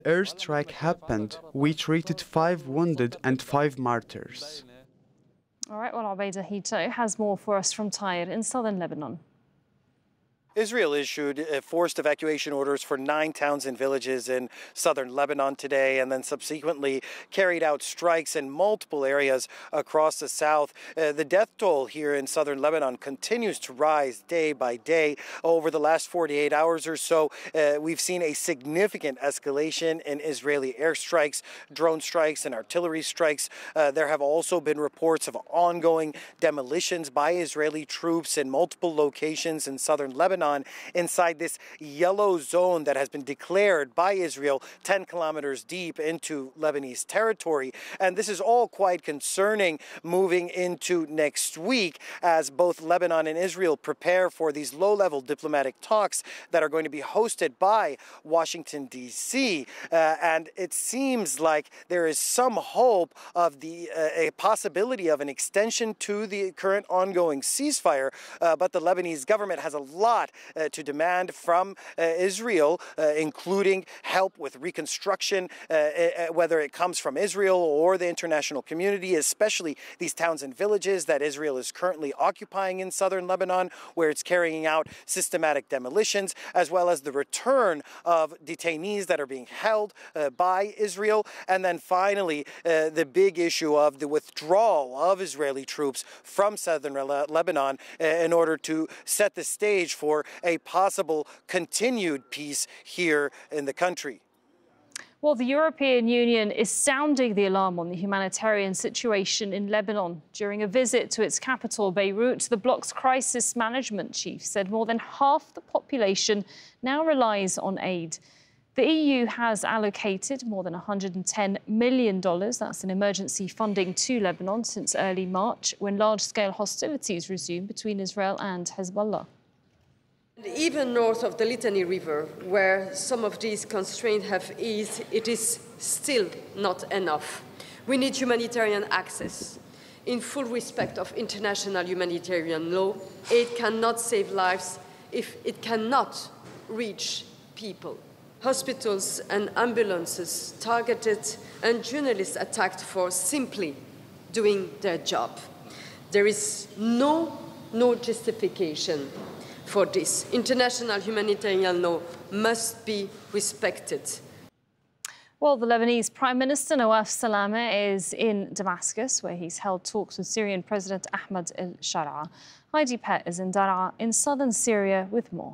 Airstrike happened. We treated 5 wounded and 5 martyrs. All right, well, Al-Baida Hito has more for us from Tyre in southern Lebanon. Israel issued forced evacuation orders for 9 towns and villages in southern Lebanon today, and then subsequently carried out strikes in multiple areas across the south. The death toll here in southern Lebanon continues to rise day by day. Over the last 48 hours or so, we've seen a significant escalation in Israeli airstrikes, drone strikes, and artillery strikes. There have also been reports of ongoing demolitions by Israeli troops in multiple locations in southern Lebanon, inside this yellow zone that has been declared by Israel 10 kilometers deep into Lebanese territory. And this is all quite concerning moving into next week as both Lebanon and Israel prepare for these low-level diplomatic talks that are going to be hosted by Washington, D.C. And it seems like there is some hope of a possibility of an extension to the current ongoing ceasefire. But the Lebanese government has a lot to demand from Israel, including help with reconstruction, whether it comes from Israel or the international community, especially these towns and villages that Israel is currently occupying in southern Lebanon, where it's carrying out systematic demolitions, as well as the return of detainees that are being held by Israel. And then finally, the big issue of the withdrawal of Israeli troops from southern Lebanon in order to set the stage for a possible continued peace here in the country. Well, the European Union is sounding the alarm on the humanitarian situation in Lebanon. During a visit to its capital, Beirut, the bloc's crisis management chief said more than half the population now relies on aid. The EU has allocated more than $110 million, that's an emergency funding, to Lebanon since early March, when large-scale hostilities resumed between Israel and Hezbollah. Even north of the Litani River, where some of these constraints have eased, it is still not enough. We need humanitarian access. In full respect of international humanitarian law, aid cannot save lives if it cannot reach people. Hospitals and ambulances targeted and journalists attacked for simply doing their job. There is no justification for this. International humanitarian law must be respected. Well, the Lebanese Prime Minister Nawaf Salameh is in Damascus, where he's held talks with Syrian President Ahmed al-Sharaa. Heidi Pett is in Daraa in southern Syria with more.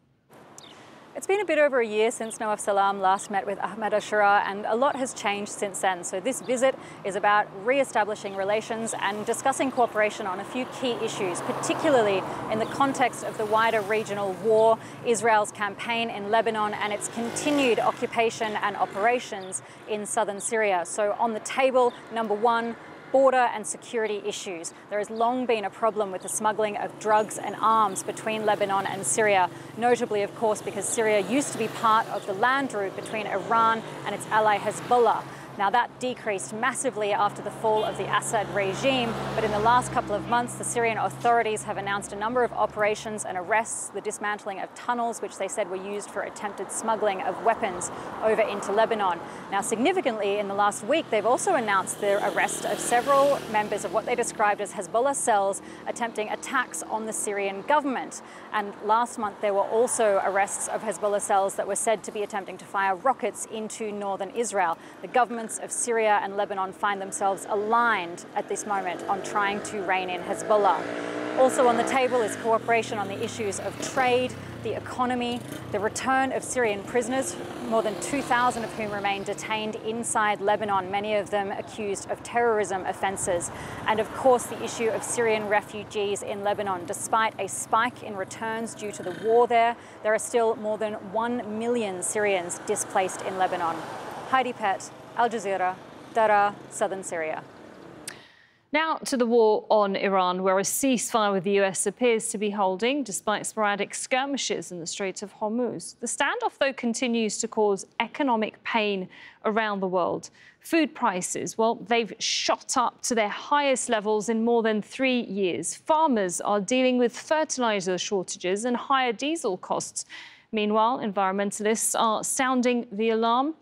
It's been a bit over a year since Nawaf Salam last met with Ahmed al-Sharaa, and a lot has changed since then. So this visit is about re-establishing relations and discussing cooperation on a few key issues, particularly in the context of the wider regional war, Israel's campaign in Lebanon, and its continued occupation and operations in southern Syria. So on the table, number one, border and security issues. There has long been a problem with the smuggling of drugs and arms between Lebanon and Syria, notably, of course, because Syria used to be part of the land route between Iran and its ally Hezbollah. Now, that decreased massively after the fall of the Assad regime, but in the last couple of months, the Syrian authorities have announced a number of operations and arrests, the dismantling of tunnels, which they said were used for attempted smuggling of weapons over into Lebanon. Now, significantly, in the last week, they've also announced the arrest of several members of what they described as Hezbollah cells attempting attacks on the Syrian government. And last month, there were also arrests of Hezbollah cells that were said to be attempting to fire rockets into northern Israel. The governments of Syria and Lebanon find themselves aligned at this moment on trying to rein in Hezbollah. Also on the table is cooperation on the issues of trade, the economy, the return of Syrian prisoners, more than 2,000 of whom remain detained inside Lebanon, many of them accused of terrorism offences, and of course the issue of Syrian refugees in Lebanon. Despite a spike in returns due to the war there are still more than 1 million Syrians displaced in Lebanon. Heidi Pett, Al Jazeera, Daraa, southern Syria. Now to the war on Iran, where a ceasefire with the US appears to be holding, despite sporadic skirmishes in the Strait of Hormuz. The standoff, though, continues to cause economic pain around the world. Food prices, well, they've shot up to their highest levels in more than 3 years. Farmers are dealing with fertilizer shortages and higher diesel costs. Meanwhile, environmentalists are sounding the alarm.